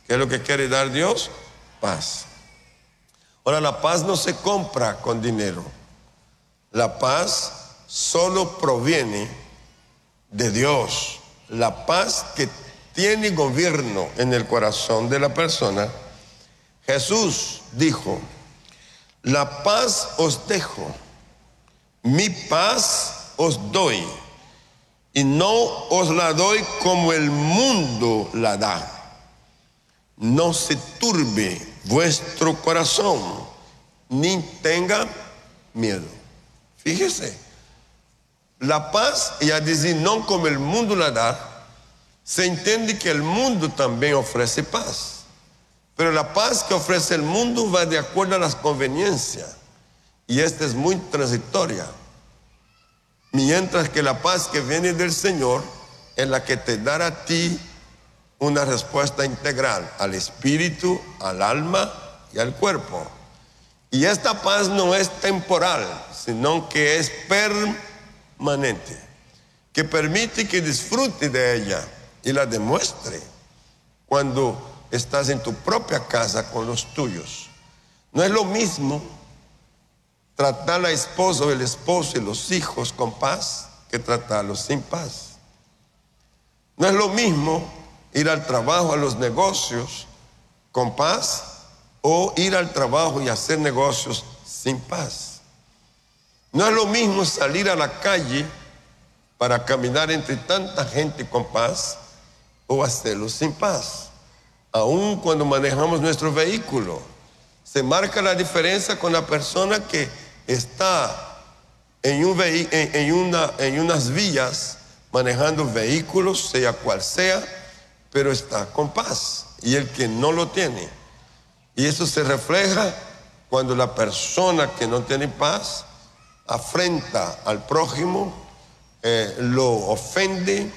¿Qué es lo que quiere dar Dios? Paz. Ahora, la paz no se compra con dinero. La paz solo proviene de Dios. La paz que tiene gobierno en el corazón de la persona. Jesús dijo: la paz os dejo, mi paz os doy, y no os la doy como el mundo la da. No se turbe vuestro corazón, ni tenga miedo. Fíjese, la paz, ella dice, no como el mundo la da, se entiende que el mundo también ofrece paz. Pero la paz que ofrece el mundo va de acuerdo a las conveniencias, y esta es muy transitoria. Mientras que la paz que viene del Señor es la que te dará a ti una respuesta integral al espíritu, al alma y al cuerpo. Y esta paz no es temporal, sino que es permanente, que permite que disfrute de ella y la demuestre cuando estás en tu propia casa con los tuyos. No es lo mismo tratar a la esposa o el esposo y los hijos con paz que tratarlos sin paz. No es lo mismo ir al trabajo, a los negocios con paz, o ir al trabajo y hacer negocios sin paz. No es lo mismo salir a la calle para caminar entre tanta gente con paz, o hacerlo sin paz. Aún cuando manejamos nuestro vehículo, se marca la diferencia con la persona que está en unas vías manejando vehículos, sea cual sea, pero está con paz, y el que no lo tiene. Y eso se refleja cuando la persona que no tiene paz afrenta al prójimo, lo ofende,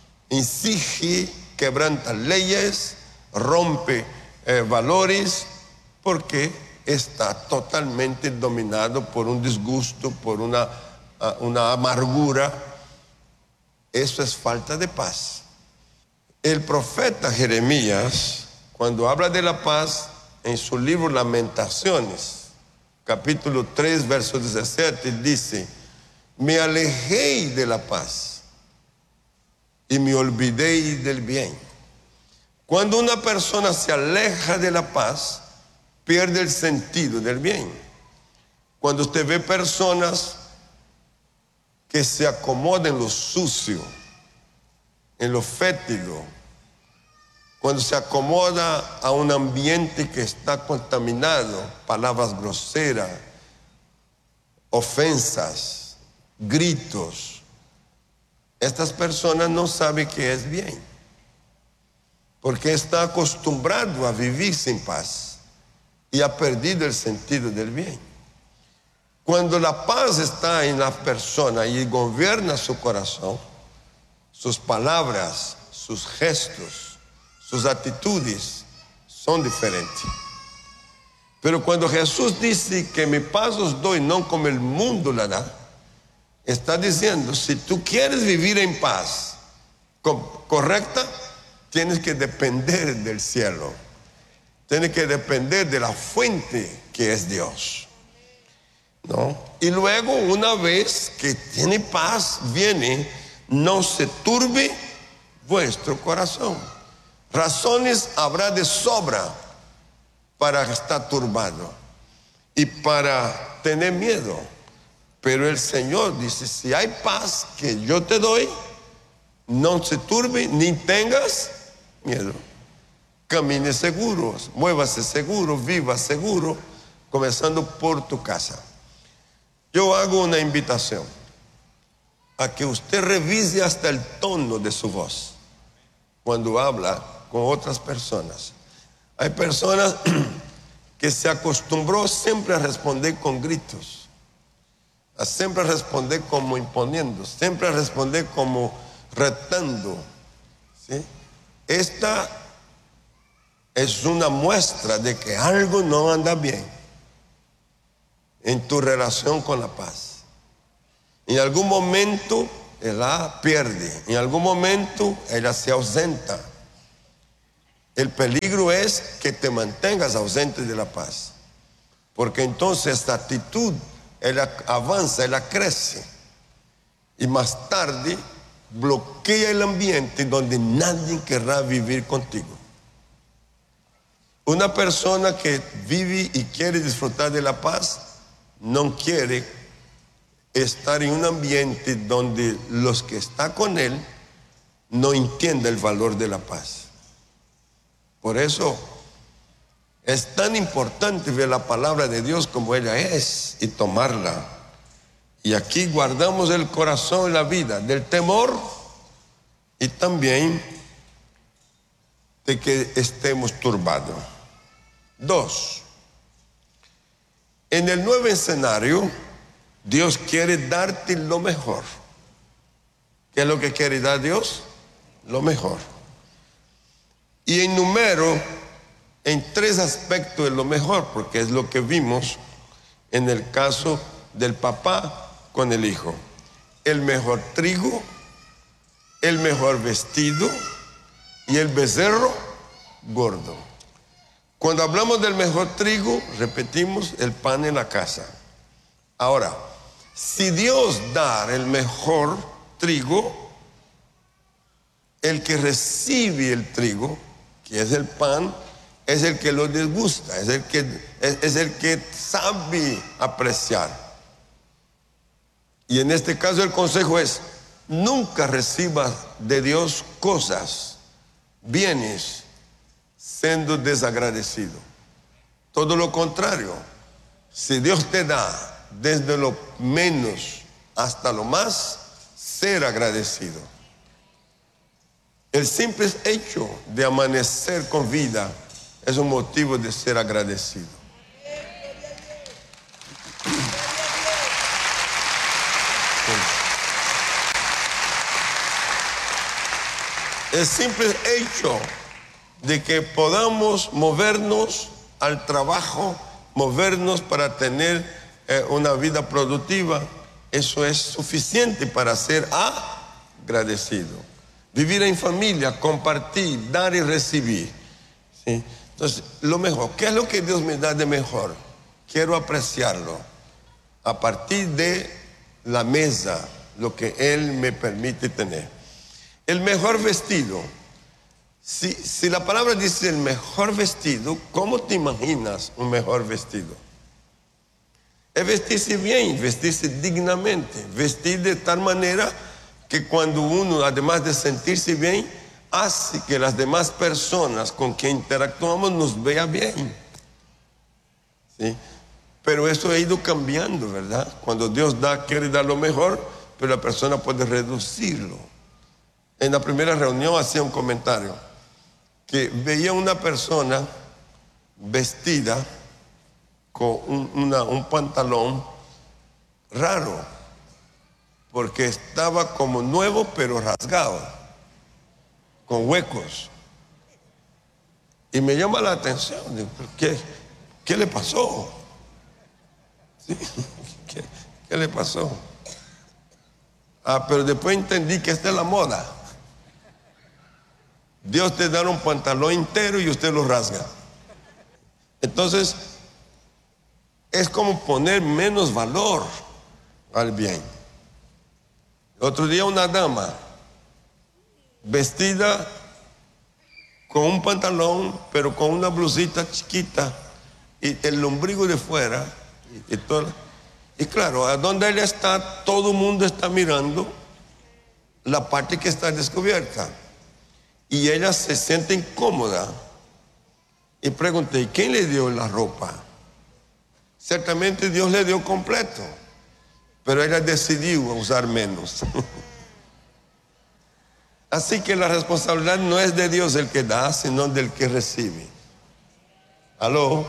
exige, quebranta leyes, rompe valores, porque está totalmente dominado por un disgusto, por una amargura. Eso es falta de paz. El profeta Jeremías, cuando habla de la paz, en su libro Lamentaciones, capítulo 3, verso 17, dice: me alejé de la paz y me olvidé del bien. Cuando una persona se aleja de la paz, pierde el sentido del bien. Cuando usted ve personas que se acomodan en lo sucio, en lo fétido, cuando se acomoda a un ambiente que está contaminado, palabras groseras, ofensas, gritos, estas personas no saben qué es bien, porque está acostumbrado a vivir sin paz y ha perdido el sentido del bien. Cuando la paz está en la persona y gobierna su corazón, sus palabras, sus gestos, sus actitudes son diferentes. Pero cuando Jesús dice que mi paz os doy, no como el mundo la da, está diciendo, si tú quieres vivir en paz correcta, tienes que depender del cielo, tienes que depender de la fuente que es Dios, ¿no? Y luego, una vez que tiene paz, viene: no se turbe vuestro corazón. Razones habrá de sobra para estar turbado y para tener miedo, pero el Señor dice: si hay paz que yo te doy, no se turbe ni tengas miedo. Camine seguro, muévase seguro, viva seguro, comenzando por tu casa. Yo hago una invitación a que usted revise hasta el tono de su voz cuando habla con otras personas. Hay personas que se acostumbró siempre a responder con gritos, a siempre responder como imponiendo, siempre a responder como retando, ¿sí? Esta es una muestra de que algo no anda bien en tu relación con la paz. En algún momento ella pierde, en algún momento ella se ausenta. El peligro es que te mantengas ausente de la paz, porque entonces esta actitud, ella avanza, ella crece, y más tarde bloquea el ambiente donde nadie querrá vivir contigo. Una persona que vive y quiere disfrutar de la paz no quiere estar en un ambiente donde los que están con él no entienden el valor de la paz. Por eso es tan importante ver la palabra de Dios como ella es y tomarla. Y aquí guardamos el corazón y la vida del temor y también de que estemos turbados. 2. En el nuevo escenario, Dios quiere darte lo mejor. ¿Qué es lo que quiere dar Dios? Lo mejor. Y enumero en 3 aspectos de lo mejor, porque es lo que vimos en el caso del papá con el hijo. El mejor trigo, el mejor vestido y el becerro gordo. Cuando hablamos del mejor trigo, repetimos el pan en la casa. Ahora, si Dios da el mejor trigo, el que recibe el trigo, que es el pan, es el que lo disgusta, es el que sabe apreciar. Y en este caso el consejo es: nunca recibas de Dios cosas, bienes, siendo desagradecido. Todo lo contrario, si Dios te da desde lo menos hasta lo más, ser agradecido. El simple hecho de amanecer con vida es un motivo de ser agradecido. El simple hecho de que podamos movernos al trabajo, movernos para tener una vida productiva, eso es suficiente para ser agradecido. Vivir en familia, compartir, dar y recibir, ¿sí? Entonces, lo mejor, ¿qué es lo que Dios me da de mejor? Quiero apreciarlo a partir de la mesa, lo que Él me permite tener. El mejor vestido. Si la palabra dice el mejor vestido, ¿cómo te imaginas un mejor vestido? Es vestirse bien, vestirse dignamente, vestir de tal manera que cuando uno, además de sentirse bien, hace que las demás personas con quien interactuamos nos vean bien, ¿sí? Pero eso ha ido cambiando, ¿verdad? Cuando Dios quiere dar lo mejor, pero la persona puede reducirlo. En la primera reunión hacía un comentario que veía una persona vestida con un pantalón raro, porque estaba como nuevo pero rasgado, con huecos. Y me llama la atención, digo, ¿qué le pasó? ¿Sí? ¿Qué le pasó? Pero después entendí que esta es la moda. Dios te da un pantalón entero y usted lo rasga. Entonces, es como poner menos valor al bien. Otro día una dama vestida con un pantalón, pero con una blusita chiquita y el ombligo de fuera y claro, a donde ella está, todo el mundo está mirando la parte que está descubierta y ella se siente incómoda y pregunté, ¿quién le dio la ropa? Ciertamente Dios le dio completo, pero ella decidió usar menos. Así que la responsabilidad no es de Dios el que da, sino del que recibe. ¿Aló?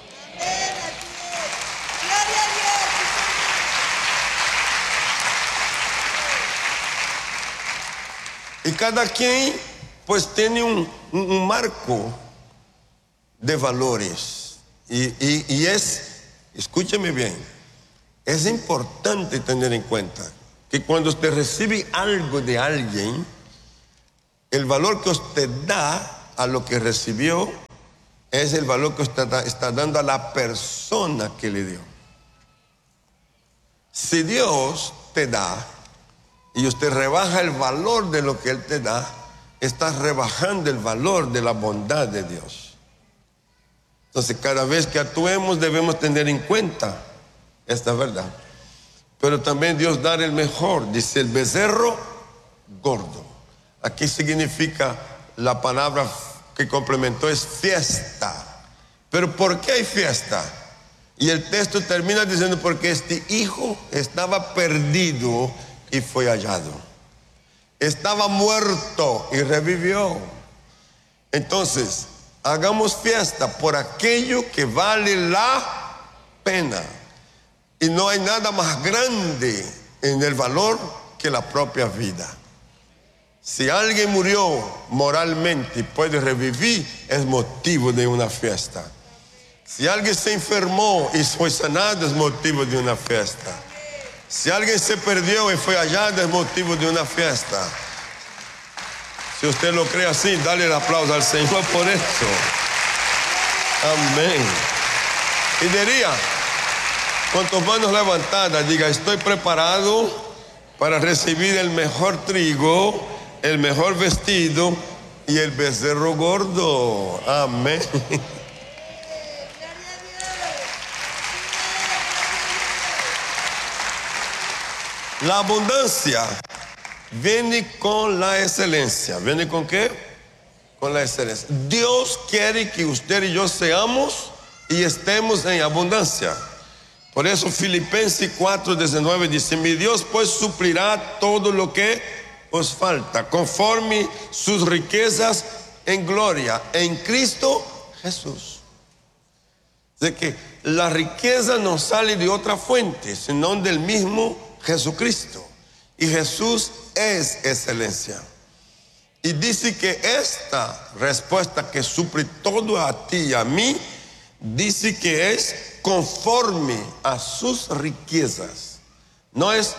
Y cada quien pues tiene un marco de valores. Y escúcheme bien, es importante tener en cuenta que cuando usted recibe algo de alguien, el valor que usted da a lo que recibió, es el valor que usted está dando a la persona que le dio. Si Dios te da y usted rebaja el valor de lo que Él te da, está rebajando el valor de la bondad de Dios. Entonces, cada vez que actuemos debemos tener en cuenta esta verdad. Pero también Dios da el mejor, dice el becerro gordo. Aquí significa, la palabra que complementó es fiesta. Pero ¿por qué hay fiesta? Y el texto termina diciendo, porque este hijo estaba perdido y fue hallado. Estaba muerto y revivió. Entonces, hagamos fiesta por aquello que vale la pena. Y no hay nada más grande en el valor que la propia vida. Si alguien murió moralmente y puede revivir, es motivo de una fiesta. Si alguien se enfermó y fue sanado, es motivo de una fiesta. Si alguien se perdió y fue hallado, es motivo de una fiesta. Si usted lo cree así, dale el aplauso al Señor por eso. Amén. Y diría, con tus manos levantadas, diga, estoy preparado para recibir el mejor trigo, el mejor vestido y el becerro gordo. Amén. La abundancia viene con la excelencia. ¿Viene con qué? Con la excelencia. Dios quiere que usted y yo seamos y estemos en abundancia. Por eso Filipenses 4:19 dice, mi Dios pues suplirá todo lo que os falta, conforme sus riquezas en gloria, en Cristo Jesús. De que la riqueza no sale de otra fuente, sino del mismo Jesucristo. Y Jesús es excelencia. Y dice que esta respuesta que suple todo a ti y a mí, dice que es conforme a sus riquezas. No es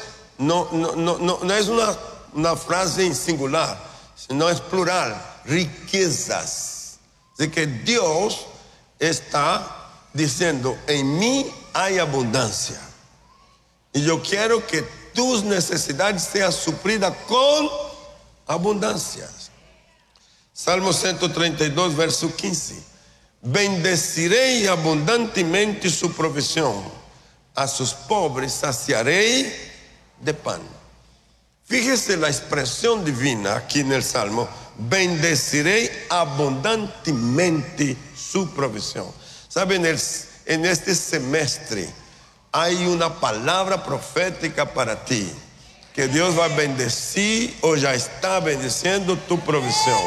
una frase en singular, sino es plural, riquezas. Así que Dios está diciendo, en mí hay abundancia. Y yo quiero que tus necesidades sean suplidas con abundancia. Salmo 132, verso 15. Bendeciré abundantemente su provisión, a sus pobres saciaré de pan. Fíjese la expresión divina aquí en el Salmo, bendeciré abundantemente su provisión. Saben, en este semestre hay una palabra profética para ti, que Dios va a bendecir o ya está bendiciendo tu provisión.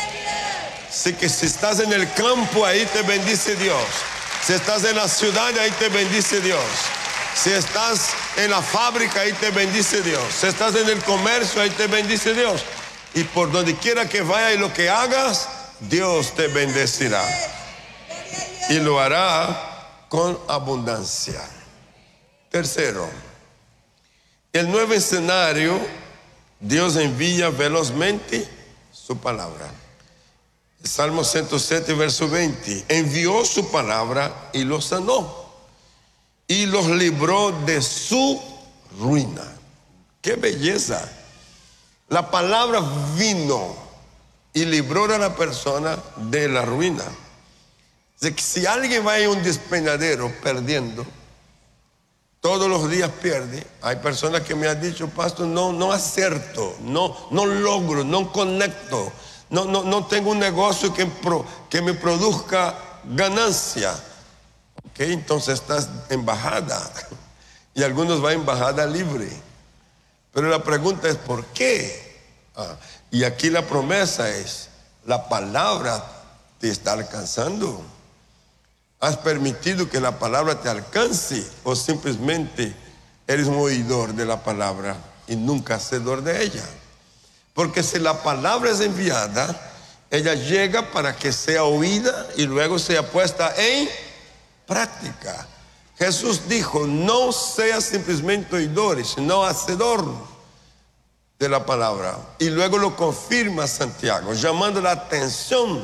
Así que si estás en el campo, ahí te bendice Dios. Si estás en la ciudad, ahí te bendice Dios. Si estás en la fábrica, ahí te bendice Dios. Si estás en el comercio, ahí te bendice Dios. Y por donde quiera que vaya y lo que hagas, Dios te bendecirá. Y lo hará con abundancia. Tercero, el nuevo escenario, Dios envía velozmente su palabra. Salmo 107, verso 20. Envió su palabra y los sanó y los libró de su ruina. ¡Qué belleza! La palabra vino y libró a la persona de la ruina. De que si alguien va en un despeñadero perdiendo, todos los días pierde. Hay personas que me han dicho, pastor, no acierto, no logro, no conecto. No tengo un negocio que me produzca ganancia. Ok, entonces estás en bajada. Y algunos van en bajada libre. Pero la pregunta es, ¿por qué? Y aquí la promesa es, la palabra te está alcanzando. ¿Has permitido que la palabra te alcance? ¿O simplemente eres un oidor de la palabra y nunca hacedor de ella? Porque si la palabra es enviada, ella llega para que sea oída y luego sea puesta en práctica. Jesús dijo, no seas simplemente oidor, sino hacedor de la palabra. Y luego lo confirma Santiago, llamando la atención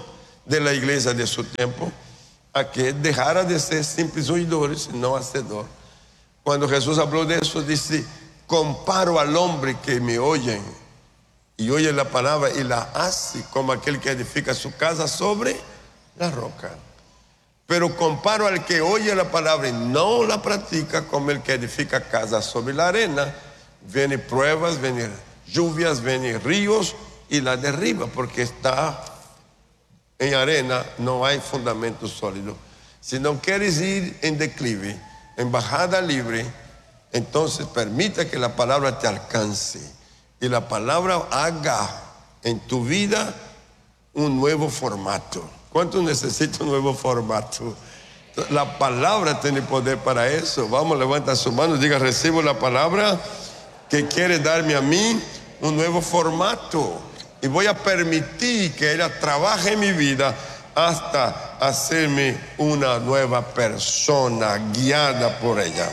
de la iglesia de su tiempo a que dejara de ser simples oidores, sino hacedor. Cuando Jesús habló de eso, dice: comparo al hombre que me oye y oye la palabra y la hace, como aquel que edifica su casa sobre la roca. Pero comparo al que oye la palabra y no la practica, como el que edifica casa sobre la arena. Vienen pruebas, vienen lluvias, vienen ríos y la derriba, porque está en arena, no hay fundamento sólido. Si no quieres ir en declive, en bajada libre, entonces permita que la palabra te alcance y la palabra haga en tu vida un nuevo formato. ¿Cuántos necesitan un nuevo formato? La palabra tiene poder para eso. Vamos, levanta su mano y diga: recibo la palabra que quiere darme a mí un nuevo formato. Y voy a permitir que ella trabaje en mi vida hasta hacerme una nueva persona guiada por ella.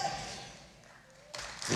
Sí.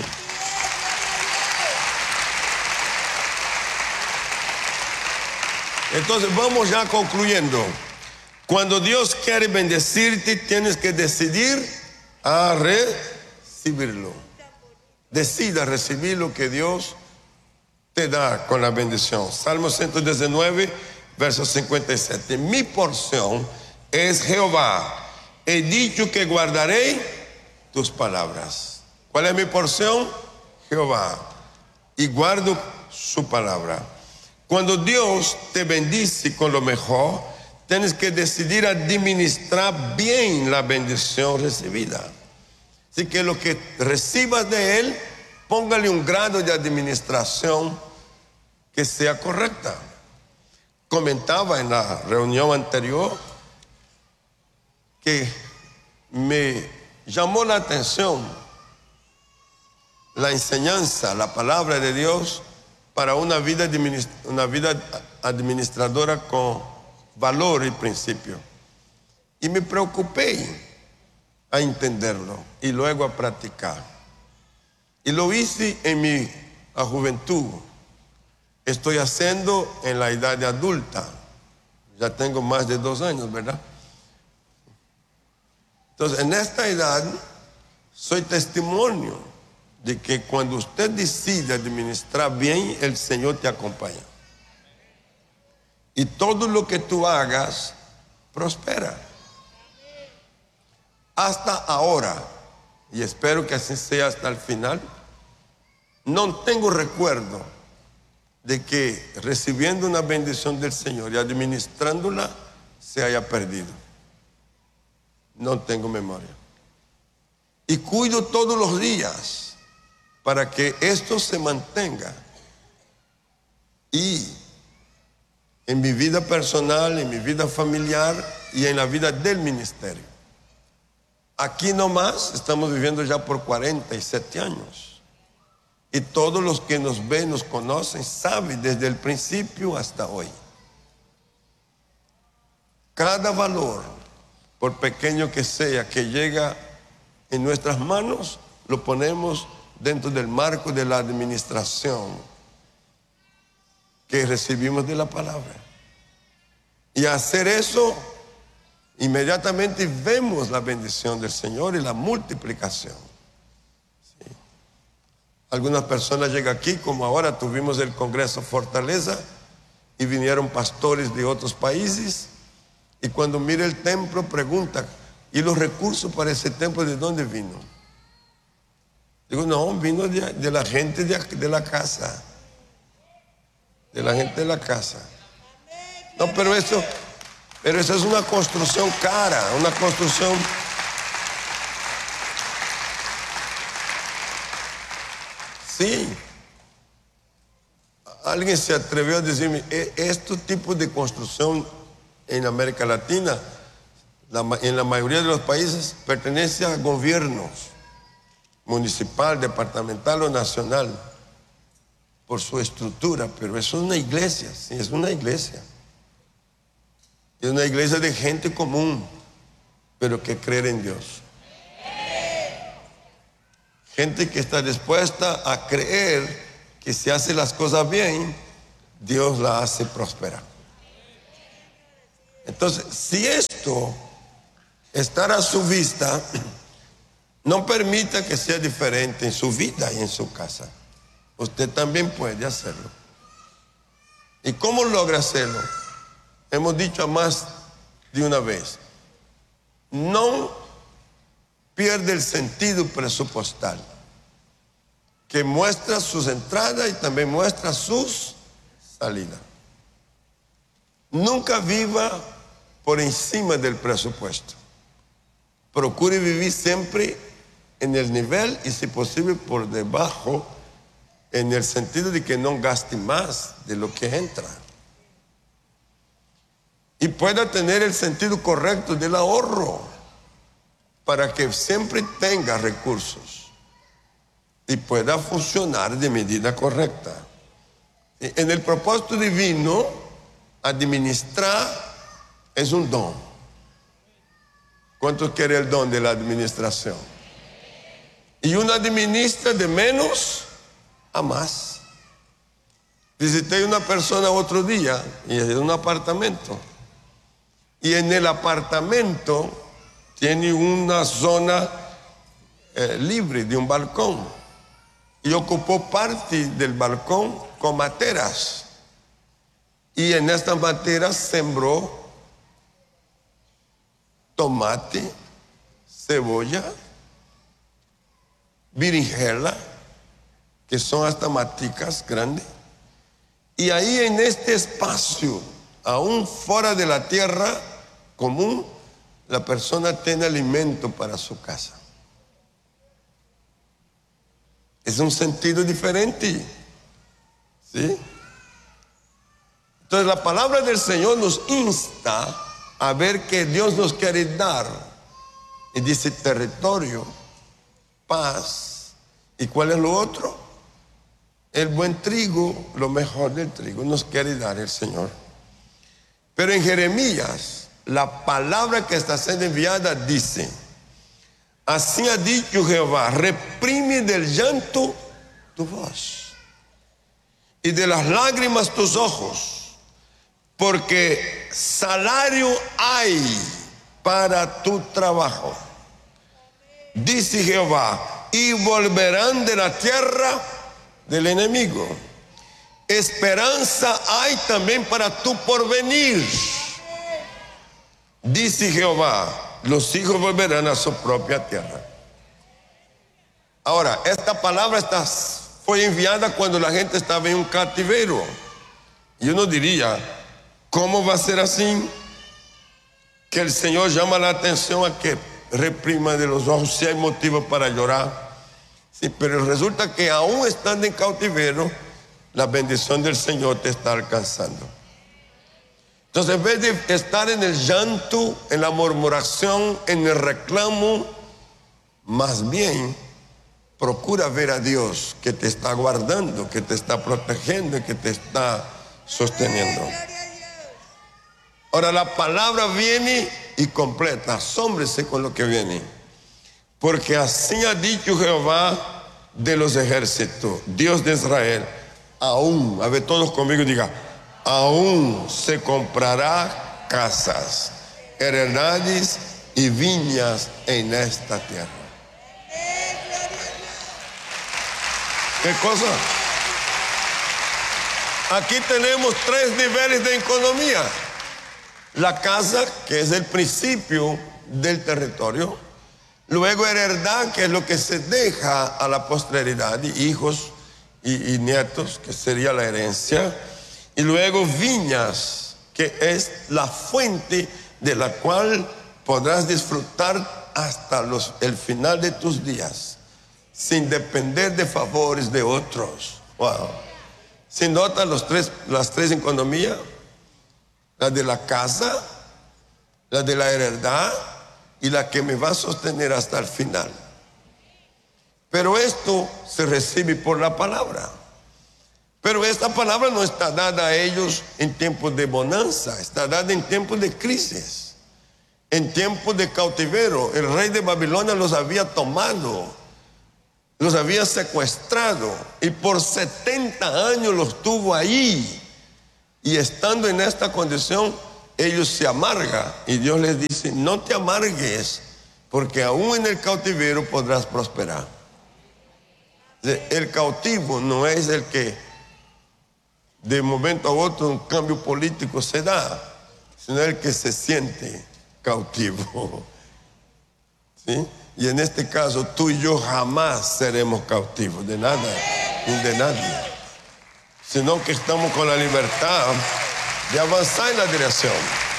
Entonces vamos ya concluyendo. Cuando Dios quiere bendecirte, tienes que decidir a recibirlo. Decida recibir lo que Dios te da con la bendición. Salmo 119, verso 57. Mi porción es Jehová. He dicho que guardaré tus palabras. ¿Cuál es mi porción? Jehová. Y guardo su palabra. Cuando Dios te bendice con lo mejor, tienes que decidir administrar bien la bendición recibida. Así que lo que recibas de Él, póngale un grado de administración que sea correcta. Comentaba en la reunión anterior que me llamó la atención la enseñanza, la palabra de Dios para una vida administradora con valor y principio. Y me preocupé a entenderlo y luego a practicar. Y lo hice en mi juventud. Estoy haciendo en la edad de adulta. Ya tengo más de 2 años, ¿verdad? Entonces, en esta edad, soy testimonio de que cuando usted decide administrar bien, el Señor te acompaña. Y todo lo que tú hagas, prospera. Hasta ahora, y espero que así sea hasta el final, no tengo recuerdo de que recibiendo una bendición del Señor y administrándola se haya perdido. No tengo memoria. Y cuido todos los días para que esto se mantenga. Y en mi vida personal, en mi vida familiar y en la vida del ministerio. Aquí nomás estamos viviendo ya por 47 años. Y todos los que nos ven, nos conocen, saben desde el principio hasta hoy. Cada valor, por pequeño que sea, que llega en nuestras manos, lo ponemos dentro del marco de la administración que recibimos de la palabra. Y hacer eso, inmediatamente vemos la bendición del Señor y la multiplicación. ¿Sí? Algunas personas llegan aquí, como ahora tuvimos el Congreso Fortaleza, y vinieron pastores de otros países, y cuando mira el templo pregunta: ¿y los recursos para ese templo de dónde vino? Digo: no, vino de la gente de la casa. De la gente de la casa. No, pero eso es una construcción cara, una construcción. Sí. Alguien se atrevió a decirme: este tipo de construcción en América Latina, en la mayoría de los países, pertenece a gobiernos municipal, departamental o nacional, por su estructura, pero eso es una iglesia, sí, es una iglesia. Es una iglesia de gente común, pero que cree en Dios. Gente que está dispuesta a creer que si hace las cosas bien, Dios la hace prosperar. Entonces, si esto estará a su vista, no permita que sea diferente en su vida y en su casa. Usted también puede hacerlo. ¿Y cómo logra hacerlo? Hemos dicho más de una vez. No pierde el sentido presupuestal, que muestra sus entradas y también muestra sus salidas. Nunca viva por encima del presupuesto. Procure vivir siempre en el nivel y, si posible, por debajo, en el sentido de que no gaste más de lo que entra. Y pueda tener el sentido correcto del ahorro para que siempre tenga recursos y pueda funcionar de medida correcta. En el propósito divino, administrar es un don. ¿Cuántos quieren el don de la administración? Y uno administra de menos a más. Visité a una persona otro día y en un apartamento. Y en el apartamento tiene una zona libre de un balcón. Y ocupó parte del balcón con materas. Y en estas materas sembró tomate, cebolla, berenjena, que son hasta maticas grandes. Y ahí en este espacio, aún fuera de la tierra común, la persona tiene alimento para su casa. Es un sentido diferente, ¿sí? Entonces la palabra del Señor nos insta a ver que Dios nos quiere dar. Y dice territorio, paz. ¿Y cuál es lo otro? El buen trigo, lo mejor del trigo, nos quiere dar el Señor. Pero en Jeremías, la palabra que está siendo enviada dice: así ha dicho Jehová, reprime del llanto tu voz y de las lágrimas tus ojos, porque salario hay para tu trabajo, dice Jehová, y volverán de la tierra del enemigo. Esperanza hay también para tu porvenir, dice Jehová, los hijos volverán a su propia tierra. Ahora, esta palabra fue enviada cuando la gente estaba en un cautiverio. Y uno diría, ¿cómo va a ser así? Que el Señor llama la atención a que reprima de los ojos si hay motivo para llorar. Sí, pero resulta que aún estando en cautiverio, la bendición del Señor te está alcanzando. Entonces, en vez de estar en el llanto, en la murmuración, en el reclamo, más bien procura ver a Dios que te está guardando, que te está protegiendo, que te está sosteniendo. Ahora la palabra viene y completa. Asómbrese con lo que viene. Porque así ha dicho Jehová de los ejércitos, Dios de Israel, aún, a ver todos conmigo, diga, aún se comprará casas, heredades y viñas en esta tierra. ¿Qué cosa? Aquí tenemos 3 niveles de economía. La casa, que es el principio del territorio. Luego heredad, que es lo que se deja a la posteridad, hijos y nietos, que sería la herencia. Y luego viñas, que es la fuente de la cual podrás disfrutar hasta el final de tus días, sin depender de favores de otros. Wow. ¿Se notan las tres economías? La de la casa, la de la heredad y la que me va a sostener hasta el final. Pero esto se recibe por la palabra. Pero esta palabra no está dada a ellos en tiempos de bonanza, está dada en tiempos de crisis, en tiempos de cautiverio. El rey de Babilonia los había tomado, los había secuestrado y por 70 años los tuvo ahí. Y estando en esta condición, ellos se amargan y Dios les dice, no te amargues, porque aún en el cautiverio podrás prosperar. El cautivo no es el que de momento a otro un cambio político se da, sino el que se siente cautivo. ¿Sí? Y en este caso tú y yo jamás seremos cautivos de nada ni de nadie, sino que estamos con la libertad de avanzar en la dirección.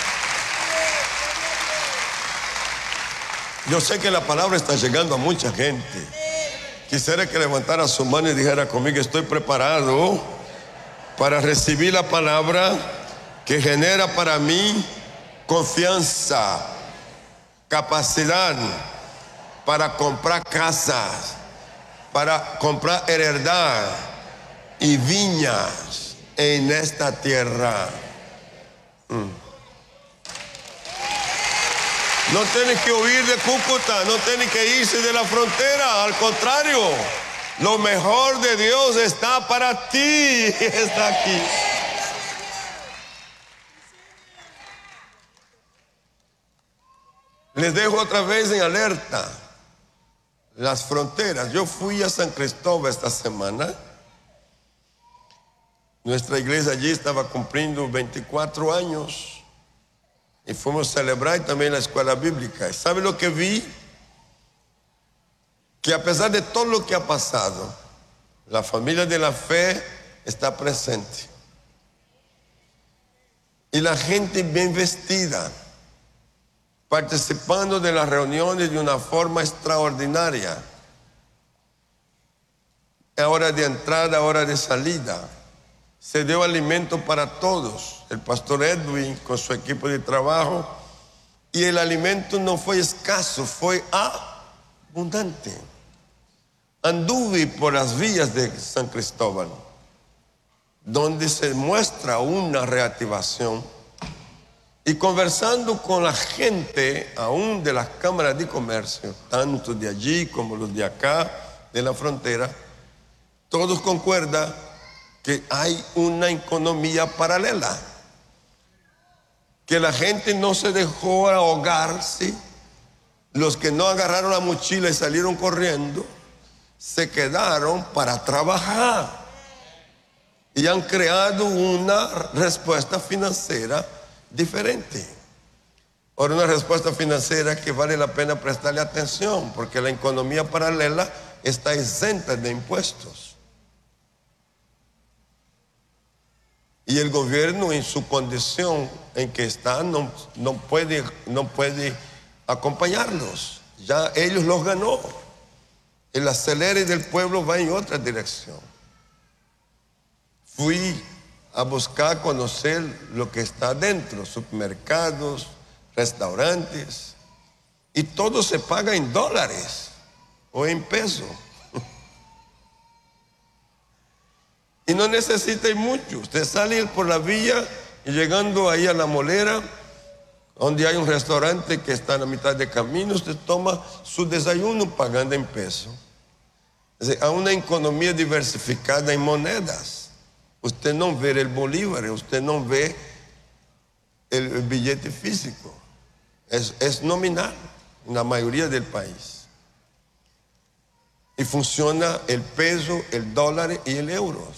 Yo sé que la palabra está llegando a mucha gente. Quisiera que levantara su mano y dijera conmigo, estoy preparado para recibir la palabra que genera para mí confianza, capacidad para comprar casas, para comprar heredad y viñas en esta tierra. No tienen que huir de Cúcuta, no tienen que irse de la frontera, al contrario, lo mejor de Dios está para ti, está aquí. Les dejo otra vez en alerta las fronteras. Yo fui a San Cristóbal esta semana. Nuestra iglesia allí estaba cumpliendo 24 años y fuimos a celebrar también la escuela bíblica. ¿Sabe lo que vi? Que a pesar de todo lo que ha pasado, la familia de la fe está presente. Y la gente bien vestida, participando de las reuniones de una forma extraordinaria. A hora de entrada, a hora de salida. Se dio alimento para todos. El pastor Edwin con su equipo de trabajo. Y el alimento no fue escaso, fue abundante. Anduve por las vías de San Cristóbal, donde se muestra una reactivación. Y conversando con la gente, aún de las cámaras de comercio, tanto de allí como los de acá, de la frontera, todos concuerdan que hay una economía paralela, que la gente no se dejó ahogarse, los que no agarraron la mochila y salieron corriendo, se quedaron para trabajar y han creado una respuesta financiera diferente. Ahora, una respuesta financiera que vale la pena prestarle atención, porque la economía paralela está exenta de impuestos. Y el gobierno, en su condición en que está, no puede acompañarlos. Ya ellos los ganó. El acelere del pueblo va en otra dirección. Fui a buscar conocer lo que está dentro, supermercados, restaurantes, y todo se paga en dólares o en pesos. Y no necesita ir mucho. Usted sale por la vía y llegando ahí a La Molera, donde hay un restaurante que está a la mitad de camino, usted toma su desayuno pagando en pesos. Es decir, hay una economía diversificada en monedas. Usted no ve el bolívar, usted no ve el billete físico. Es nominal en la mayoría del país. Y funciona el peso, el dólar y el euro.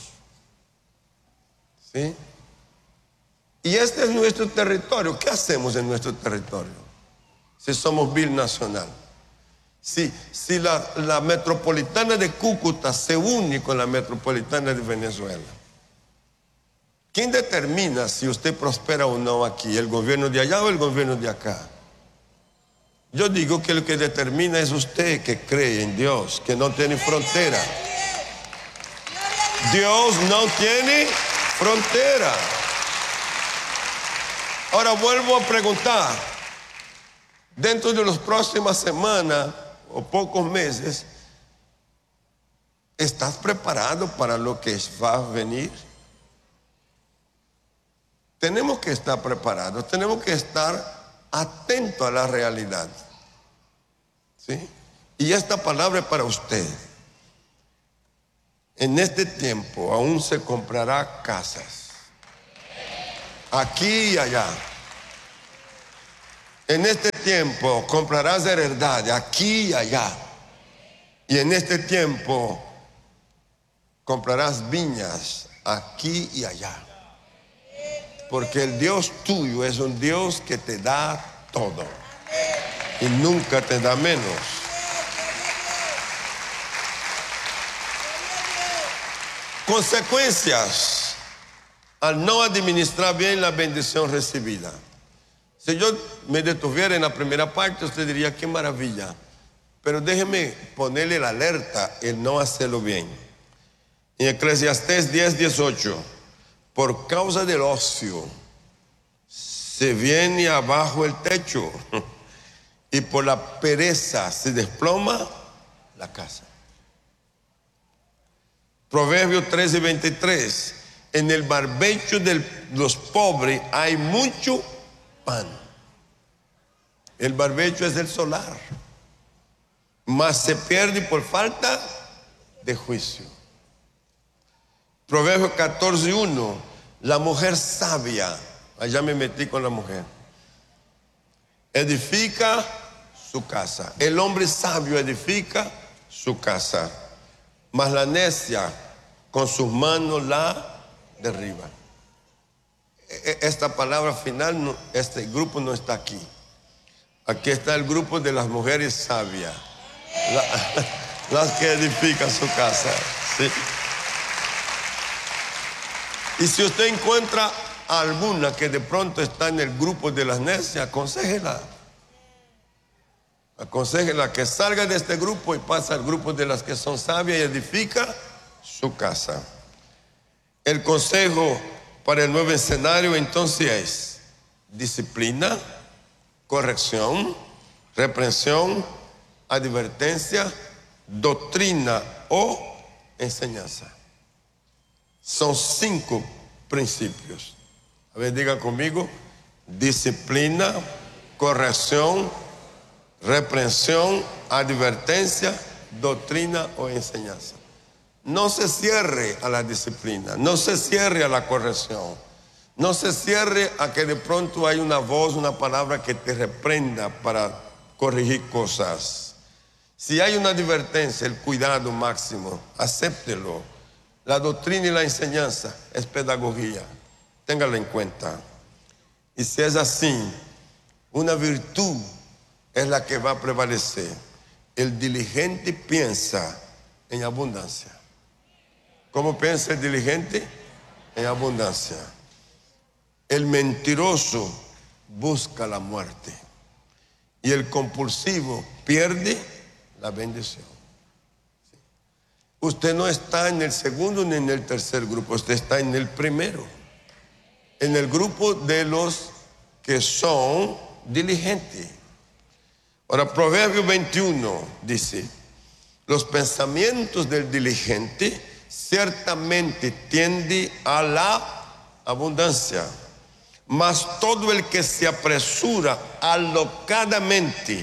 ¿Sí? Y este es nuestro territorio. ¿Qué hacemos en nuestro territorio? Si somos binacional. Si la metropolitana de Cúcuta se une con la metropolitana de Venezuela, ¿quién determina si usted prospera o no aquí? ¿El gobierno de allá o el gobierno de acá? Yo digo que lo que determina es usted, que cree en Dios, que no tiene frontera. Dios no tiene frontera. Ahora vuelvo a preguntar, dentro de las próximas semanas o pocos meses, ¿estás preparado para lo que va a venir? Tenemos que estar preparados, tenemos que estar atentos a la realidad. ¿Sí? Y esta palabra es para usted. En este tiempo aún se comprará casas, aquí y allá. En este tiempo comprarás heredad aquí y allá. Y en este tiempo comprarás viñas aquí y allá. Porque el Dios tuyo es un Dios que te da todo. Y nunca te da menos. Consecuencias al no administrar bien la bendición recibida. Si yo me detuviera en la primera parte, usted diría, qué maravilla. Pero déjeme ponerle la alerta, el no hacerlo bien. En Eclesiastés 10:18, por causa del ocio, se viene abajo el techo, y por la pereza se desploma la casa. Proverbios 13:23, en el barbecho de los pobres hay mucho pan. El barbecho es el solar, mas se pierde por falta de juicio. Proverbios 14:1, la mujer sabia, allá me metí con la mujer, edifica su casa. El hombre sabio edifica su casa, mas la necia con sus manos la derriba. Esta palabra final, este grupo no está aquí. Aquí está el grupo de las mujeres sabias, las que edifican su casa, ¿sí? Y si usted encuentra a alguna que de pronto está en el grupo de las necias, aconséjela. Aconsejela que salga de este grupo y pase al grupo de las que son sabias y edifica su casa. El consejo para el nuevo escenario entonces es disciplina, corrección, reprensión, advertencia, doctrina o enseñanza. Son 5 principios. A ver, diga conmigo: disciplina, corrección, reprensión, advertencia, doctrina o enseñanza. No se cierre a la disciplina, no se cierre a la corrección, no se cierre a que de pronto hay una voz, una palabra que te reprenda para corregir cosas. Si hay una advertencia, el cuidado máximo, acéptelo. La doctrina y la enseñanza es pedagogía, téngalo en cuenta. Y si es así, una virtud es la que va a prevalecer. El diligente piensa en abundancia. ¿Cómo piensa el diligente? En abundancia. El mentiroso busca la muerte y el compulsivo pierde la bendición. Usted no está en el segundo ni en el tercer grupo, usted está en el primero, en el grupo de los que son diligentes. Ahora, Proverbios 21 dice: los pensamientos del diligente ciertamente tienden a la abundancia, mas todo el que se apresura alocadamente,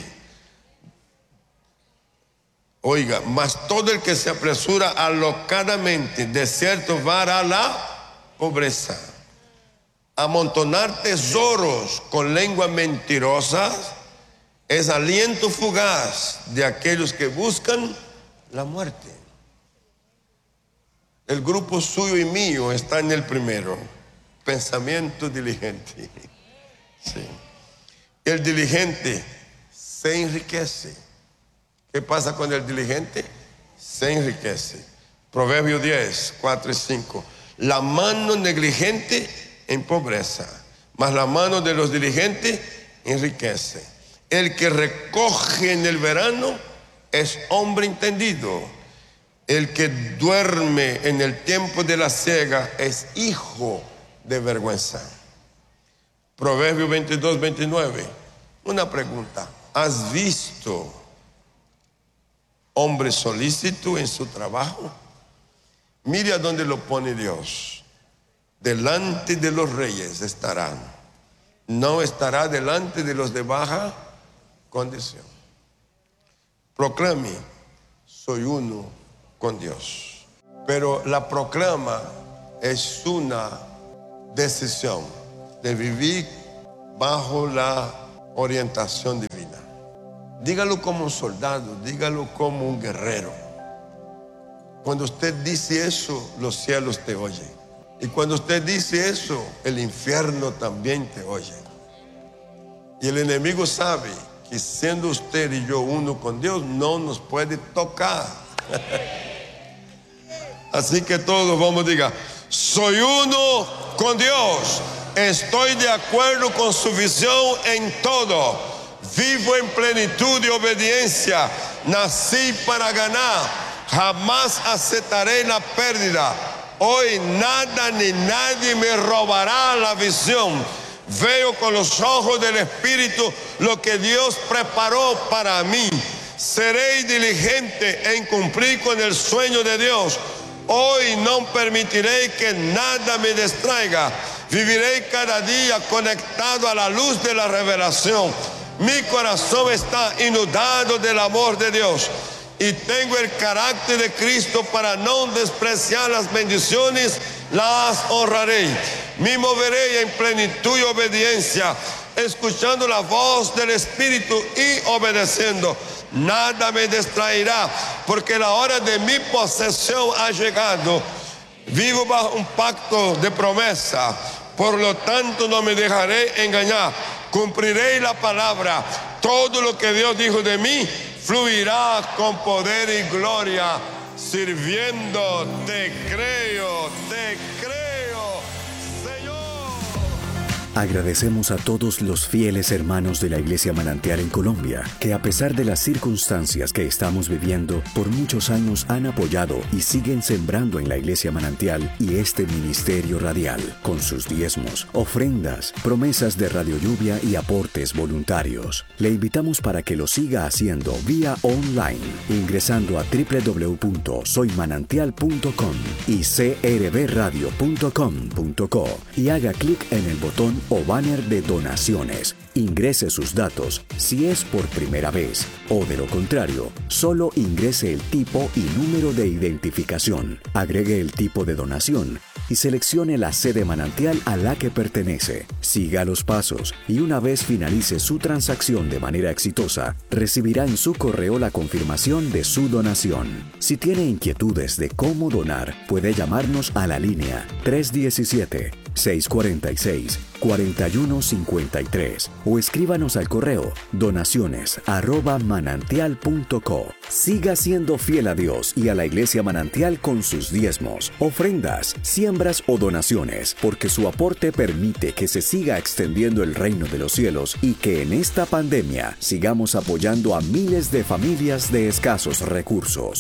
oiga, mas todo el que se apresura alocadamente, de cierto va a la pobreza. Amontonar tesoros con lengua mentirosa es aliento fugaz de aquellos que buscan la muerte. El grupo suyo y mío está en el primero, pensamiento diligente. Sí. El diligente se enriquece. ¿Qué pasa con el diligente? Se enriquece. Proverbios 10, 4 y 5. La mano negligente empobrece, mas la mano de los diligentes enriquece. El que recoge en el verano es hombre entendido. El que duerme en el tiempo de la siega es hijo de vergüenza. Proverbios 22, 29. Una pregunta: ¿has visto hombre solícito en su trabajo? Mire a dónde lo pone Dios. Delante de los reyes estarán, no estará delante de los de baja condición. Proclame: soy uno con Dios. Pero la proclama es una decisión de vivir bajo la orientación divina. Dígalo como un soldado, dígalo como un guerrero. Cuando usted dice eso, los cielos te oyen. Y cuando usted dice eso, el infierno también te oye. Y el enemigo sabe que siendo usted y yo uno con Dios, no nos puede tocar. Así que todos vamos a decir: soy uno con Dios, estoy de acuerdo con su visión en todo, vivo en plenitud de obediencia, nací para ganar, jamás aceptaré la pérdida. Hoy nada ni nadie me robará la visión. Veo con los ojos del Espíritu lo que Dios preparó para mí. Seré diligente en cumplir con el sueño de Dios. Hoy no permitiré que nada me distraiga. Viviré cada día conectado a la luz de la revelación. Mi corazón está inundado del amor de Dios. Y tengo el carácter de Cristo para no despreciar las bendiciones, las honraré. Me moveré en plenitud y obediencia, escuchando la voz del Espíritu y obedeciendo. Nada me distraerá, porque la hora de mi posesión ha llegado. Vivo bajo un pacto de promesa, por lo tanto no me dejaré engañar. Cumpliré la palabra. Todo lo que Dios dijo de mí fluirá con poder y gloria, sirviendo. Te creo, Señor. Agradecemos a todos los fieles hermanos de la Iglesia Manantial en Colombia, que a pesar de las circunstancias que estamos viviendo, por muchos años han apoyado y siguen sembrando en la Iglesia Manantial y este ministerio radial, con sus diezmos, ofrendas, promesas de Radio Lluvia y aportes voluntarios. Le invitamos para que lo siga haciendo vía online, ingresando a www.soymanantial.com y crbradio.com.co y haga clic en el botón o banner de donaciones. Ingrese sus datos si es por primera vez, o de lo contrario, solo ingrese el tipo y número de identificación. Agregue el tipo de donación y seleccione la sede manantial a la que pertenece. Siga los pasos y una vez finalice su transacción de manera exitosa, recibirá en su correo la confirmación de su donación. Si tiene inquietudes de cómo donar, puede llamarnos a la línea 317-646-4153 o escríbanos al correo donaciones@manantial.co. Siga siendo fiel a Dios y a la Iglesia Manantial con sus diezmos, ofrendas, siembras o donaciones, porque su aporte permite que se siga extendiendo el reino de los cielos y que en esta pandemia sigamos apoyando a miles de familias de escasos recursos.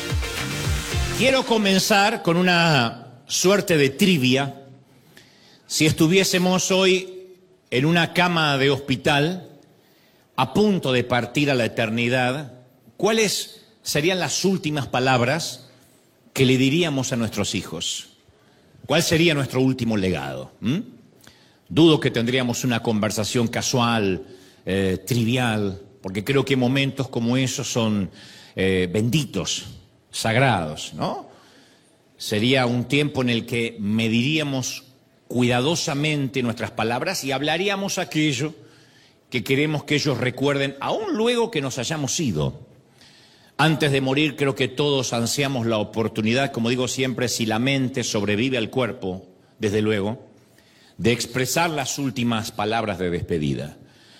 Quiero comenzar con una suerte de trivia. Si estuviésemos hoy en una cama de hospital, a punto de partir a la eternidad, ¿cuáles serían las últimas palabras que le diríamos a nuestros hijos? ¿Cuál sería nuestro último legado? Dudo que tendríamos una conversación casual, trivial, porque creo que momentos como esos son benditos, sagrados, ¿no? Sería un tiempo en el que mediríamos cuidadosamente nuestras palabras y hablaríamos aquello que queremos que ellos recuerden, aún luego que nos hayamos ido. Antes de morir, creo que todos ansiamos la oportunidad, como digo siempre, si la mente sobrevive al cuerpo, desde luego, de expresar las últimas palabras de despedida.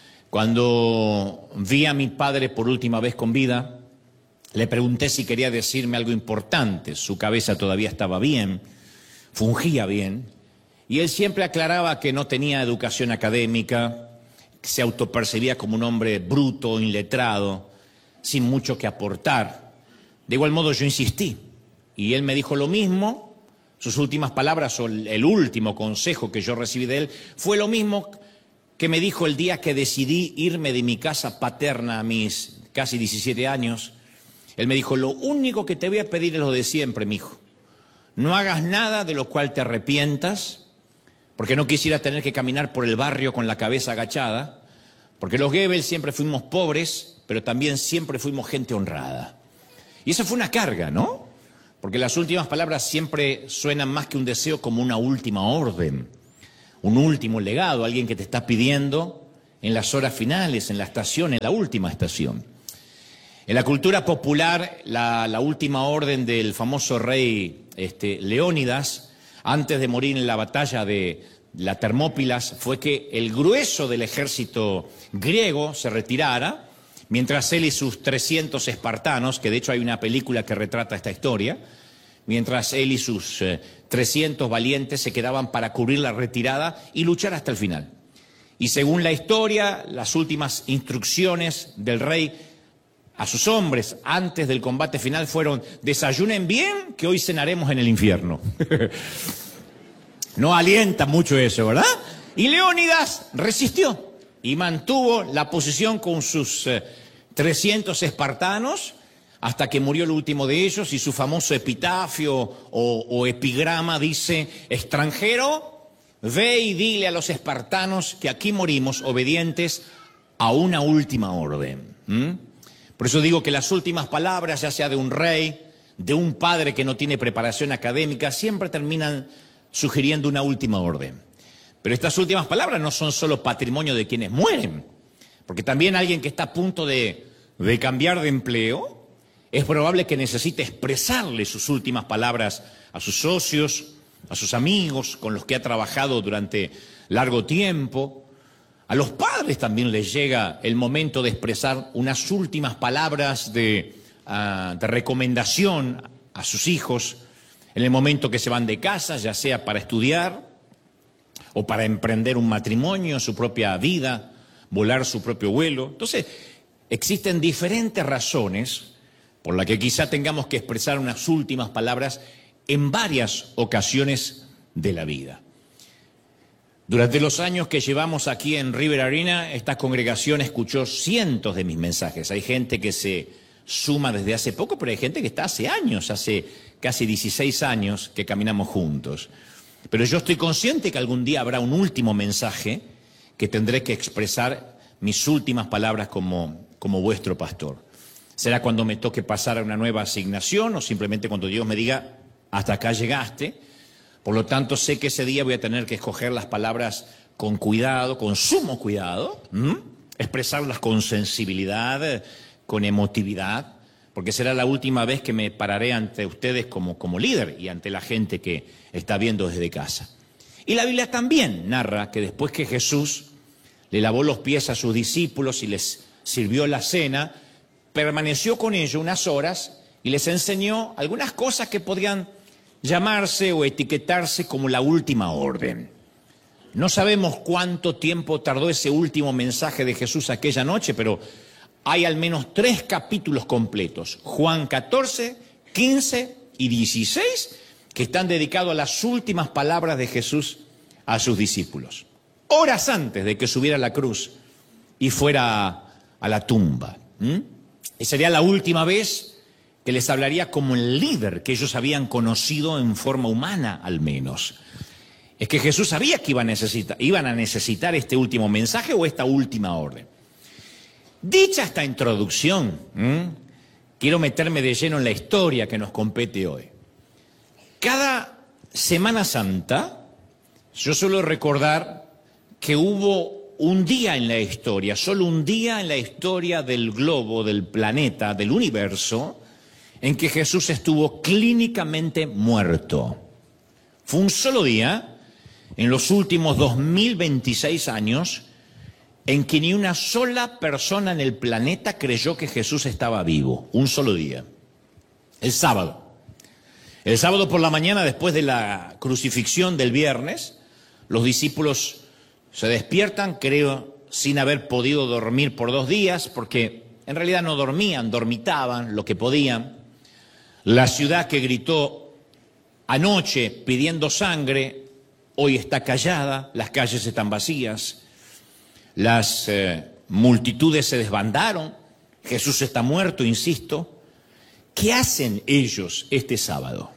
Cuando vi a mi padre por última vez con vida, le pregunté si quería decirme algo importante. Su cabeza todavía estaba bien, fungía bien, y él siempre aclaraba que no tenía educación académica, que se autopercibía como un hombre bruto, iletrado, sin mucho que aportar. De igual modo yo insistí, y él me dijo lo mismo. Sus últimas palabras, o el último consejo que yo recibí de él, fue lo mismo que me dijo el día que decidí irme de mi casa paterna a mis casi 17 años. Él me dijo: lo único que te voy a pedir es lo de siempre, mijo. No hagas nada de lo cual te arrepientas, porque no quisiera tener que caminar por el barrio con la cabeza agachada, porque los Goebbels siempre fuimos pobres, pero también siempre fuimos gente honrada. Y eso fue una carga, ¿no? Porque las últimas palabras siempre suenan más que un deseo como una última orden, un último legado, alguien que te está pidiendo en las horas finales, en la estación, en la última estación. En la cultura popular, la última orden del famoso rey Leónidas, antes de morir en la batalla de la Termópilas, fue que el grueso del ejército griego se retirara, mientras él y sus 300 espartanos, que de hecho hay una película que retrata esta historia, mientras él y sus 300 valientes se quedaban para cubrir la retirada y luchar hasta el final. Y según la historia, las últimas instrucciones del rey a sus hombres antes del combate final fueron: desayunen bien, que hoy cenaremos en el infierno. No alienta mucho eso, ¿verdad? Y Leónidas resistió y mantuvo la posición con sus 300 espartanos hasta que murió el último de ellos, y su famoso epitafio o epigrama dice: extranjero, ve y dile a los espartanos que aquí morimos obedientes a una última orden. Por eso digo que las últimas palabras, ya sea de un rey, de un padre que no tiene preparación académica, siempre terminan sugiriendo una última orden. Pero estas últimas palabras no son solo patrimonio de quienes mueren, porque también alguien que está a punto de cambiar de empleo, es probable que necesite expresarle sus últimas palabras a sus socios, a sus amigos con los que ha trabajado durante largo tiempo. A los padres también les llega el momento de expresar unas últimas palabras de recomendación a sus hijos en el momento que se van de casa, ya sea para estudiar o para emprender un matrimonio, su propia vida, volar su propio vuelo. Entonces, existen diferentes razones por las que quizá tengamos que expresar unas últimas palabras en varias ocasiones de la vida. Durante los años que llevamos aquí en River Arena, esta congregación escuchó cientos de mis mensajes. Hay gente que se suma desde hace poco, pero hay gente que está hace años, hace casi 16 años que caminamos juntos. Pero yo estoy consciente que algún día habrá un último mensaje que tendré que expresar mis últimas palabras como vuestro pastor. Será cuando me toque pasar a una nueva asignación o simplemente cuando Dios me diga: hasta acá llegaste. Por lo tanto, sé que ese día voy a tener que escoger las palabras con cuidado, con sumo cuidado, expresarlas con sensibilidad, con emotividad, porque será la última vez que me pararé ante ustedes como líder y ante la gente que está viendo desde casa. Y la Biblia también narra que después que Jesús le lavó los pies a sus discípulos y les sirvió la cena, permaneció con ellos unas horas y les enseñó algunas cosas que podrían llamarse o etiquetarse como la última orden. No sabemos cuánto tiempo tardó ese último mensaje de Jesús aquella noche, pero hay al menos 3 capítulos completos, Juan 14, 15 y 16, que están dedicados a las últimas palabras de Jesús a sus discípulos, horas antes de que subiera a la cruz y fuera a la tumba. Y sería la última vez que les hablaría como el líder que ellos habían conocido en forma humana, al menos. Es que Jesús sabía que iban a necesitar este último mensaje o esta última orden. Dicha esta introducción, quiero meterme de lleno en la historia que nos compete hoy. Cada Semana Santa, yo suelo recordar que hubo un día en la historia, solo un día en la historia del globo, del planeta, del universo, en que Jesús estuvo clínicamente muerto. Fue un solo día, en los últimos 2026 años, en que ni una sola persona en el planeta creyó que Jesús estaba vivo. Un solo día. El sábado. El sábado por la mañana, después de la crucifixión del viernes, los discípulos se despiertan, creo, sin haber podido dormir por 2 días, porque en realidad no dormían, dormitaban lo que podían. La ciudad que gritó anoche pidiendo sangre, hoy está callada, las calles están vacías, las multitudes se desbandaron, Jesús está muerto, insisto. ¿Qué hacen ellos este sábado?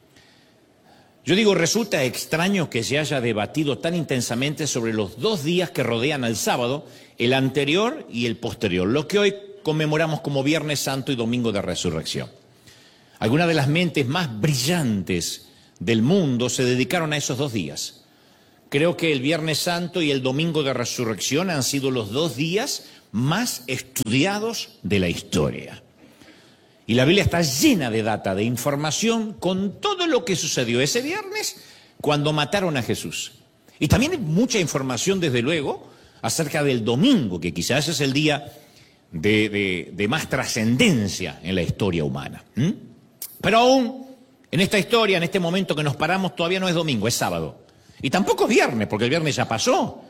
Yo digo, resulta extraño que se haya debatido tan intensamente sobre los 2 días que rodean al sábado, el anterior y el posterior, lo que hoy conmemoramos como Viernes Santo y Domingo de Resurrección. Algunas de las mentes más brillantes del mundo se dedicaron a esos 2 días. Creo que el Viernes Santo y el Domingo de Resurrección han sido los 2 días más estudiados de la historia. Y la Biblia está llena de data, de información con todo lo que sucedió ese viernes cuando mataron a Jesús. Y también hay mucha información, desde luego, acerca del domingo, que quizás es el día de más trascendencia en la historia humana. Pero aún en esta historia, en este momento que nos paramos, todavía no es domingo, es sábado. Y tampoco es viernes, porque el viernes ya pasó.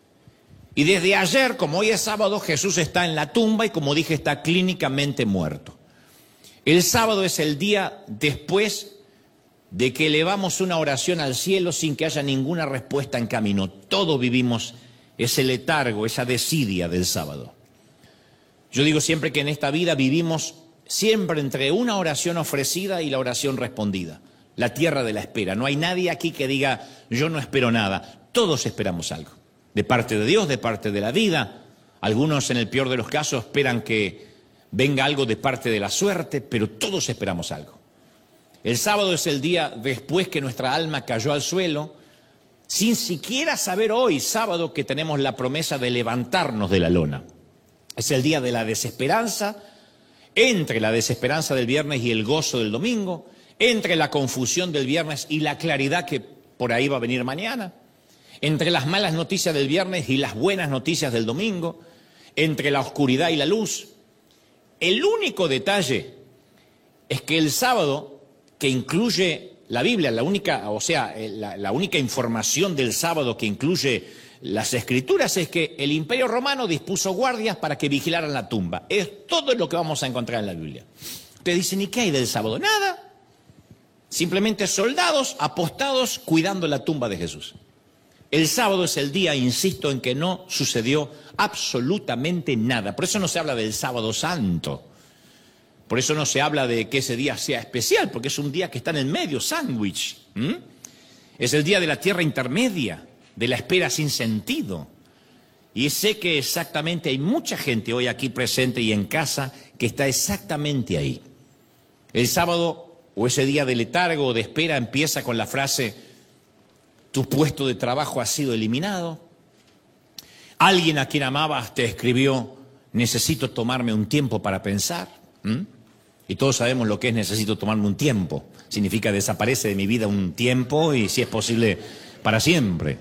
Y desde ayer, como hoy es sábado, Jesús está en la tumba y, como dije, está clínicamente muerto. El sábado es el día después de que elevamos una oración al cielo sin que haya ninguna respuesta en camino. Todos vivimos ese letargo, esa desidia del sábado. Yo digo siempre que en esta vida vivimos siempre entre una oración ofrecida y la oración respondida. La tierra de la espera. No hay nadie aquí que diga, yo no espero nada. Todos esperamos algo. De parte de Dios, de parte de la vida. Algunos, en el peor de los casos, esperan que venga algo de parte de la suerte, pero todos esperamos algo. El sábado es el día después que nuestra alma cayó al suelo, sin siquiera saber hoy, sábado, que tenemos la promesa de levantarnos de la lona. Es el día de la desesperanza, entre la desesperanza del viernes y el gozo del domingo, entre la confusión del viernes y la claridad que por ahí va a venir mañana, entre las malas noticias del viernes y las buenas noticias del domingo, entre la oscuridad y la luz. El único detalle es que el sábado, que incluye la Biblia, la única información del sábado que incluye las Escrituras, es que el Imperio Romano dispuso guardias para que vigilaran la tumba. Es todo lo que vamos a encontrar en la Biblia. Ustedes dicen, ¿y qué hay del sábado? Nada. Simplemente soldados apostados cuidando la tumba de Jesús. El sábado es el día, insisto, en que no sucedió absolutamente nada. Por eso no se habla del sábado santo. Por eso no se habla de que ese día sea especial, porque es un día que está en el medio, sándwich. Es el día de la tierra intermedia, de la espera sin sentido. Y sé que exactamente hay mucha gente hoy aquí presente y en casa que está exactamente ahí. El sábado, o ese día de letargo o de espera, empieza con la frase, tu puesto de trabajo ha sido eliminado. Alguien a quien amabas te escribió, necesito tomarme un tiempo para pensar. Y todos sabemos lo que es necesito tomarme un tiempo. Significa desaparece de mi vida un tiempo y, si es posible, para siempre.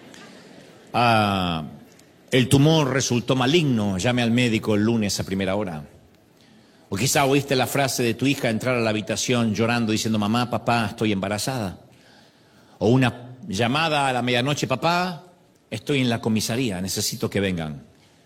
El tumor resultó maligno, llame al médico el lunes a primera hora. O quizá oíste la frase de tu hija entrar a la habitación llorando diciendo, mamá, papá, estoy embarazada. O una llamada a la medianoche, papá, estoy en la comisaría, necesito que vengan.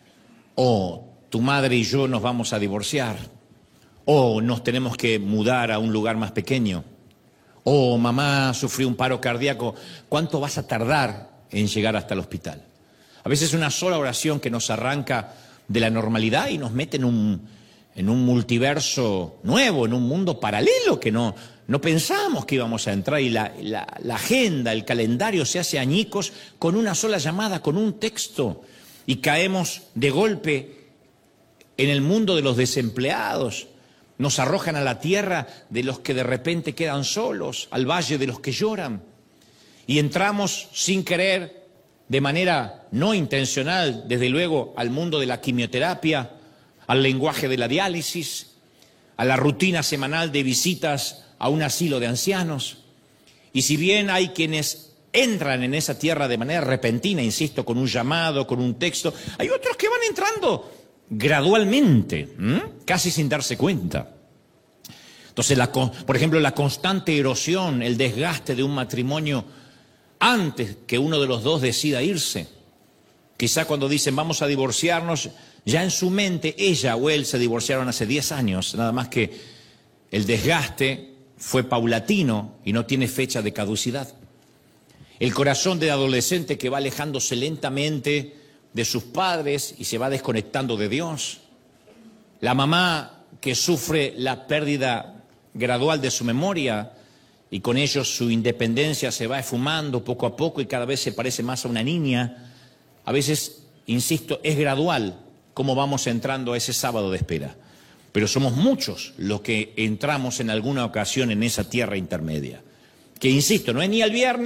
O tu madre y yo nos vamos a divorciar. O nos tenemos que mudar a un lugar más pequeño. O mamá sufrió un paro cardíaco, ¿cuánto vas a tardar en llegar hasta el hospital? A veces una sola oración que nos arranca de la normalidad y nos mete en un multiverso nuevo, en un mundo paralelo que no pensábamos que íbamos a entrar, y la agenda, el calendario se hace añicos con una sola llamada, con un texto, y caemos de golpe en el mundo de los desempleados. Nos arrojan a la tierra de los que de repente quedan solos, al valle de los que lloran, y entramos sin querer, de manera no intencional, desde luego, al mundo de la quimioterapia, al lenguaje de la diálisis, a la rutina semanal de visitas a un asilo de ancianos. Y si bien hay quienes entran en esa tierra de manera repentina, insisto, con un llamado, con un texto, hay otros que van entrando gradualmente, casi sin darse cuenta. Entonces, por ejemplo, la constante erosión, el desgaste de un matrimonio antes que uno de los dos decida irse. Quizá cuando dicen vamos a divorciarnos, ya en su mente ella o él se divorciaron hace 10 años, nada más que el desgaste fue paulatino y no tiene fecha de caducidad. El corazón del adolescente que va alejándose lentamente de sus padres y se va desconectando de Dios. La mamá que sufre la pérdida gradual de su memoria y con ello su independencia se va esfumando poco a poco y cada vez se parece más a una niña. A veces, insisto, es gradual cómo vamos entrando a ese sábado de espera. Pero somos muchos los que entramos en alguna ocasión en esa tierra intermedia. Que, insisto, no es ni el viernes,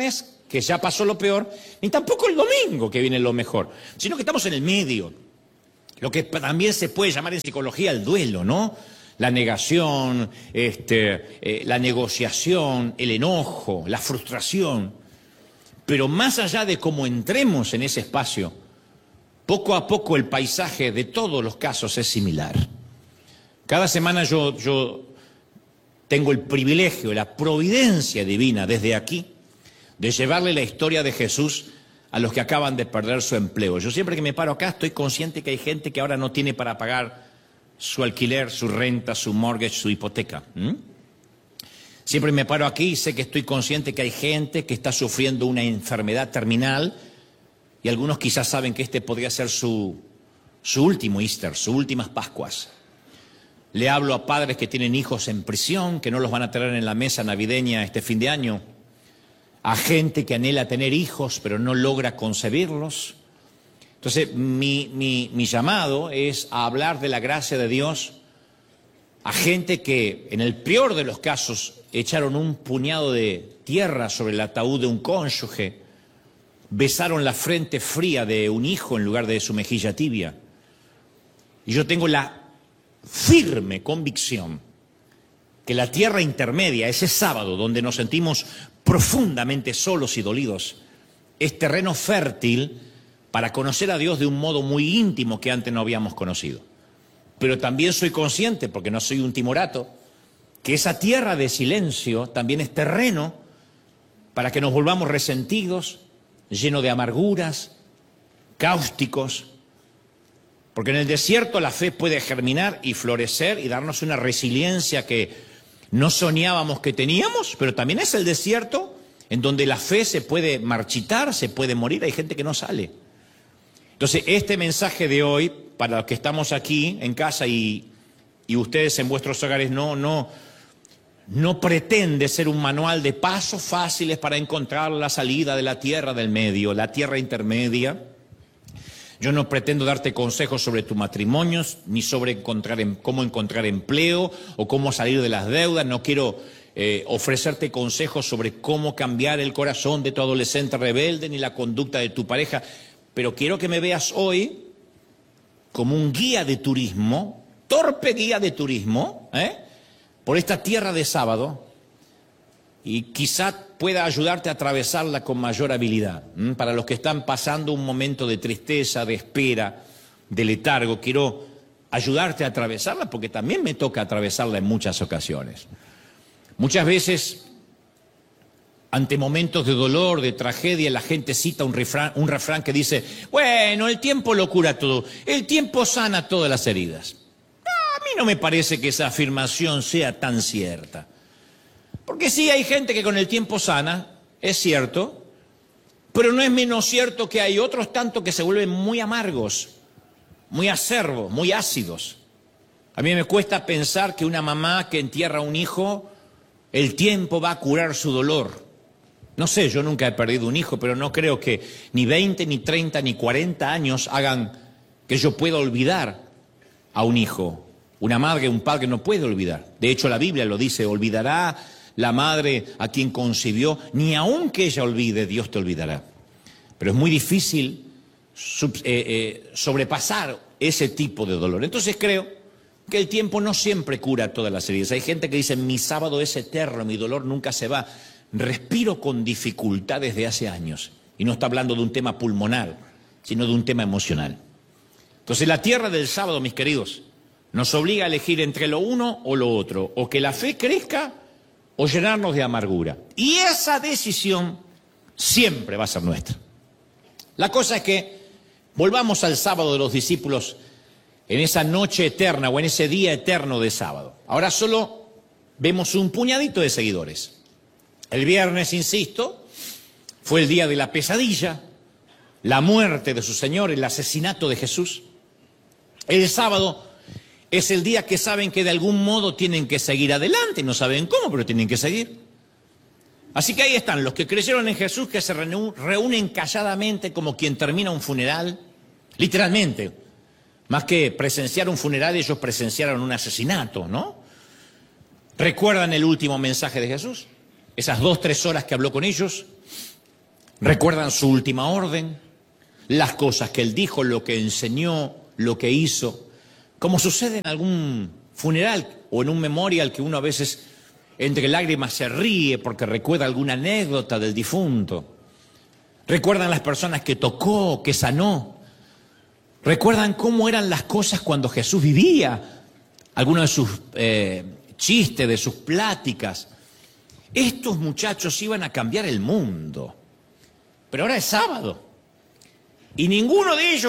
que ya pasó lo peor, ni tampoco el domingo, que viene lo mejor, sino que estamos en el medio. Lo que también se puede llamar en psicología el duelo, ¿no? La negación, la negociación, el enojo, la frustración. Pero más allá de cómo entremos en ese espacio, poco a poco el paisaje de todos los casos es similar. Cada semana yo tengo el privilegio, la providencia divina desde aquí, de llevarle la historia de Jesús a los que acaban de perder su empleo. Yo siempre que me paro acá estoy consciente que hay gente que ahora no tiene para pagar su alquiler, su renta, su mortgage, su hipoteca. Siempre me paro aquí y sé que estoy consciente que hay gente que está sufriendo una enfermedad terminal y algunos quizás saben que este podría ser su último Easter, sus últimas Pascuas. Le hablo a padres que tienen hijos en prisión, que no los van a tener en la mesa navideña este fin de año. A gente que anhela tener hijos, pero no logra concebirlos. Entonces, mi llamado es a hablar de la gracia de Dios a gente que, en el peor de los casos, echaron un puñado de tierra sobre el ataúd de un cónyuge, besaron la frente fría de un hijo en lugar de su mejilla tibia. Y yo tengo la firme convicción que la tierra intermedia, ese sábado donde nos sentimos profundamente solos y dolidos, es terreno fértil para conocer a Dios de un modo muy íntimo que antes no habíamos conocido. Pero también soy consciente, porque no soy un timorato, que esa tierra de silencio también es terreno para que nos volvamos resentidos, llenos de amarguras, cáusticos, porque en el desierto la fe puede germinar y florecer y darnos una resiliencia que no soñábamos que teníamos, pero también es el desierto en donde la fe se puede marchitar, se puede morir, hay gente que no sale. Entonces, este mensaje de hoy, para los que estamos aquí en casa y ustedes en vuestros hogares, no pretende ser un manual de pasos fáciles para encontrar la salida de la tierra del medio, la tierra intermedia. Yo no pretendo darte consejos sobre tus matrimonios, ni sobre cómo encontrar empleo o cómo salir de las deudas. No quiero ofrecerte consejos sobre cómo cambiar el corazón de tu adolescente rebelde, ni la conducta de tu pareja. Pero quiero que me veas hoy como un guía de turismo, torpe guía de turismo, por esta tierra de sábado, y quizá pueda ayudarte a atravesarla con mayor habilidad. Para los que están pasando un momento de tristeza, de espera, de letargo, quiero ayudarte a atravesarla porque también me toca atravesarla en muchas ocasiones. Muchas veces, ante momentos de dolor, de tragedia, la gente cita un refrán que dice: bueno, el tiempo lo cura todo, el tiempo sana todas las heridas. A mí no me parece que esa afirmación sea tan cierta. Porque sí, hay gente que con el tiempo sana, es cierto, pero no es menos cierto que hay otros tanto que se vuelven muy amargos, muy acerbos, muy ácidos. A mí me cuesta pensar que una mamá que entierra a un hijo, el tiempo va a curar su dolor. No sé, yo nunca he perdido un hijo, pero no creo que ni 20, ni 30, ni 40 años hagan que yo pueda olvidar a un hijo. Una madre, un padre no puede olvidar. De hecho, la Biblia lo dice: olvidará la madre a quien concibió, ni aun que ella olvide, Dios te olvidará. Pero es muy difícil sobrepasar ese tipo de dolor. Entonces creo que el tiempo no siempre cura todas las heridas. Hay gente que dice: mi sábado es eterno, mi dolor nunca se va. Respiro con dificultad desde hace años. Y no está hablando de un tema pulmonar, sino de un tema emocional. Entonces la tierra del sábado, mis queridos, nos obliga a elegir entre lo uno o lo otro, o que la fe crezca o llenarnos de amargura. Y esa decisión siempre va a ser nuestra. La cosa es que volvamos al sábado de los discípulos, en esa noche eterna o en ese día eterno de sábado. Ahora solo vemos un puñadito de seguidores. El viernes, insisto, fue el día de la pesadilla, la muerte de su Señor, el asesinato de Jesús. El sábado es el día que saben que de algún modo tienen que seguir adelante, no saben cómo, pero tienen que seguir. Así que ahí están los que creyeron en Jesús, que se reúnen calladamente como quien termina un funeral, literalmente. Más que presenciar un funeral, ellos presenciaron un asesinato, ¿no? ¿Recuerdan el último mensaje de Jesús? Esas 2-3 horas que habló con ellos. Recuerdan su última orden, las cosas que él dijo, lo que enseñó, lo que hizo. Como sucede en algún funeral o en un memorial que uno a veces entre lágrimas se ríe porque recuerda alguna anécdota del difunto. Recuerdan las personas que tocó, que sanó. Recuerdan cómo eran las cosas cuando Jesús vivía, algunos de sus chistes, de sus pláticas. Estos muchachos iban a cambiar el mundo. Pero ahora es sábado y ninguno de ellos